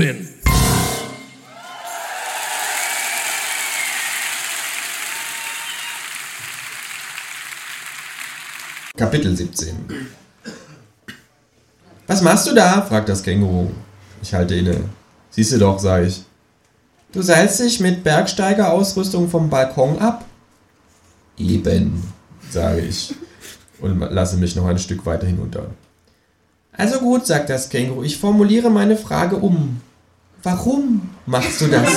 bin. Kapitel 17. Was machst du da? Fragt das Känguru. Ich halte inne. Siehst du doch, sage ich. Du seilst dich mit Bergsteigerausrüstung vom Balkon ab? Eben, sage ich und lasse mich noch ein Stück weiter hinunter. Also gut, sagt das Känguru, ich formuliere meine Frage um. Warum machst du das?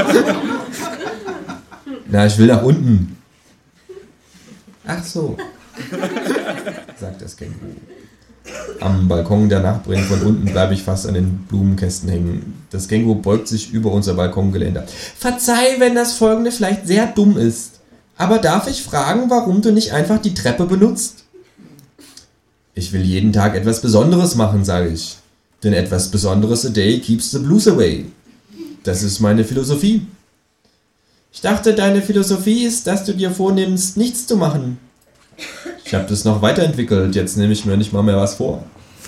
Na, ich will nach unten. Ach so, sagt das Känguru. Am Balkon der Nachbarin von unten bleibe ich fast an den Blumenkästen hängen. Das Känguru beugt sich über unser Balkongeländer. Verzeih, wenn das Folgende vielleicht sehr dumm ist. Aber darf ich fragen, warum du nicht einfach die Treppe benutzt? Ich will jeden Tag etwas Besonderes machen, sage ich. Denn etwas Besonderes a day keeps the blues away. Das ist meine Philosophie. Ich dachte, deine Philosophie ist, dass du dir vornimmst, nichts zu machen. Ich habe das noch weiterentwickelt, jetzt nehme ich mir nicht mal mehr was vor.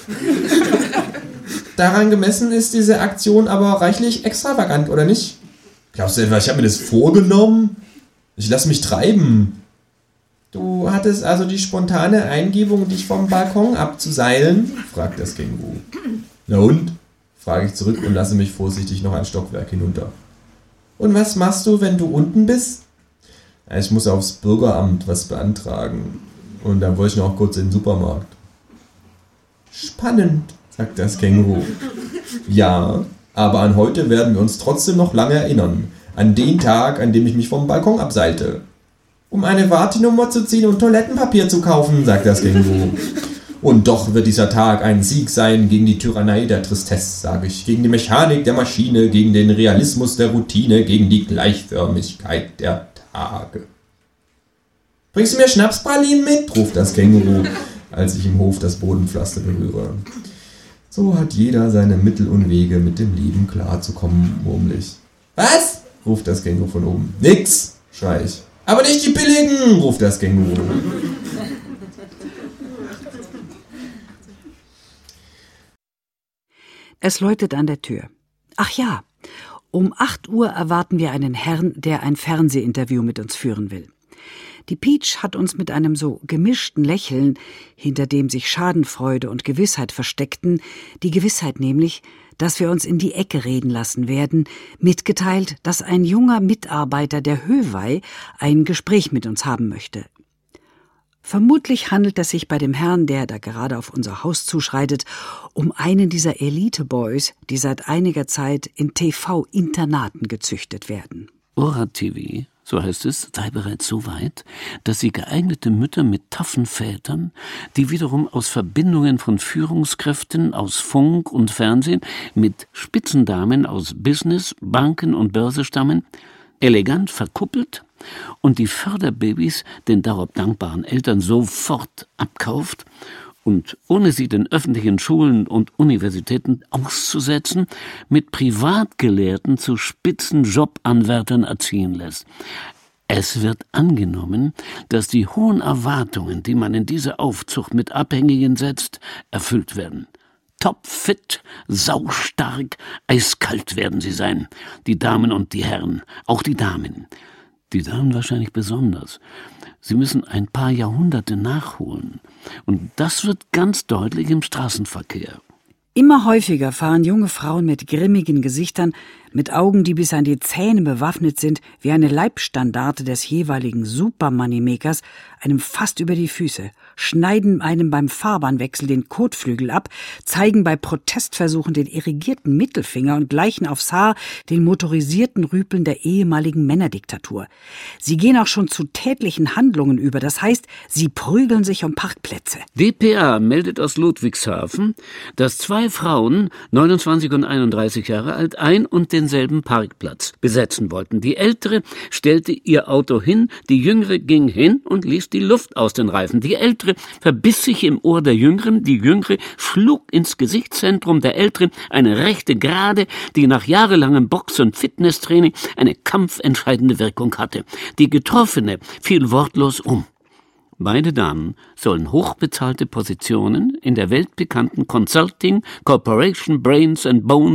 Daran gemessen ist diese Aktion aber reichlich extravagant, oder nicht? Glaubst du etwa, ich habe mir das vorgenommen? Ich lasse mich treiben. Du hattest also die spontane Eingebung, dich vom Balkon abzuseilen? Fragt das Känguru. Na und? Frage ich zurück und lasse mich vorsichtig noch ein Stockwerk hinunter. Und was machst du, wenn du unten bist? Ich muss aufs Bürgeramt was beantragen. Und dann wollte ich noch kurz in den Supermarkt. Spannend, sagt das Känguru. Ja, aber an heute werden wir uns trotzdem noch lange erinnern. An den Tag, an dem ich mich vom Balkon abseilte. Um eine Wartenummer zu ziehen und Toilettenpapier zu kaufen, sagt das Känguru. Und doch wird dieser Tag ein Sieg sein gegen die Tyrannei der Tristesse, sage ich. Gegen die Mechanik der Maschine, gegen den Realismus der Routine, gegen die Gleichförmigkeit der Tage. Bringst du mir Schnapspralinen mit? Ruft das Känguru, als ich im Hof das Bodenpflaster berühre. So hat jeder seine Mittel und Wege, mit dem Leben klarzukommen, murmelig. Was? Ruft das Känguru von oben. Nix, schrei ich. Aber nicht die billigen, ruft das Känguru. Es läutet an der Tür. Ach ja, um 8 Uhr erwarten wir einen Herrn, der ein Fernsehinterview mit uns führen will. Die Peach hat uns mit einem so gemischten Lächeln, hinter dem sich Schadenfreude und Gewissheit versteckten, die Gewissheit nämlich, dass wir uns in die Ecke reden lassen werden, mitgeteilt, dass ein junger Mitarbeiter der Höwei ein Gespräch mit uns haben möchte. Vermutlich handelt es sich bei dem Herrn, der da gerade auf unser Haus zuschreitet, um einen dieser Elite-Boys, die seit einiger Zeit in TV-Internaten gezüchtet werden. Ora-TV, so heißt es, sei bereits so weit, dass sie geeignete Mütter mit taffen Vätern, die wiederum aus Verbindungen von Führungskräften aus Funk und Fernsehen mit Spitzendamen aus Business, Banken und Börse stammen, elegant verkuppelt und die Förderbabys den darauf dankbaren Eltern sofort abkauft und ohne sie den öffentlichen Schulen und Universitäten auszusetzen, mit Privatgelehrten zu Spitzenjobanwärtern erziehen lässt. Es wird angenommen, dass die hohen Erwartungen, die man in diese Aufzucht mit Abhängigen setzt, erfüllt werden. Topfit, saustark, eiskalt werden sie sein, die Damen und die Herren, auch die Damen. Die Damen wahrscheinlich besonders. Sie müssen ein paar Jahrhunderte nachholen. Und das wird ganz deutlich im Straßenverkehr. Immer häufiger fahren junge Frauen mit grimmigen Gesichtern, mit Augen, die bis an die Zähne bewaffnet sind, wie eine Leibstandarte des jeweiligen Super-Moneymakers, einem fast über die Füße, schneiden einem beim Fahrbahnwechsel den Kotflügel ab, zeigen bei Protestversuchen den irrigierten Mittelfinger und gleichen aufs Haar den motorisierten Rüpeln der ehemaligen Männerdiktatur. Sie gehen auch schon zu tätlichen Handlungen über, das heißt, sie prügeln sich um Parkplätze. dpa meldet aus Ludwigshafen, dass 2 Frauen, 29 und 31 Jahre alt, ein und denselben Parkplatz besetzen wollten. Die Ältere stellte ihr Auto hin, die Jüngere ging hin und ließ die Luft aus den Reifen. Die Ältere verbiss sich im Ohr der Jüngeren, die Jüngere schlug ins Gesichtszentrum der Älteren eine rechte Gerade, die nach jahrelangem Box- und Fitnesstraining eine kampfentscheidende Wirkung hatte. Die Getroffene fiel wortlos um. Beide Damen sollen hochbezahlte Positionen in der weltbekannten Consulting Corporation Brains and Bones